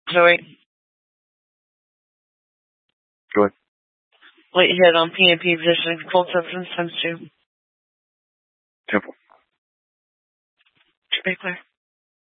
Zoe. Go ahead. Late hit on PNP position, controlled substance, times 2. Temple. Should be clear.